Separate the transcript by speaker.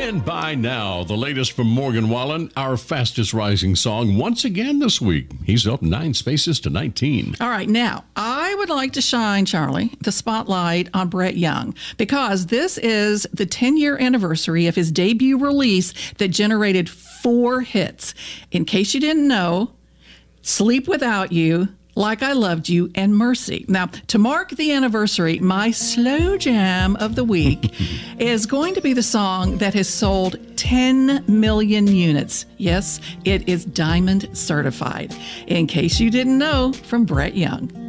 Speaker 1: And by now, the latest from Morgan Wallen, our fastest rising song once again this week. He's up 9 spaces to 19.
Speaker 2: All right, now, I would like to shine, Charlie, the spotlight on Brett Young, because this is the 10-year anniversary of his debut release that generated 4 hits. In case you didn't know, Sleep Without You, Like I Loved You, and Mercy. Now, to mark the anniversary, my slow jam of the week is going to be the song that has sold 10 million units. Yes, it is diamond certified. In case you didn't know, from Brett Young.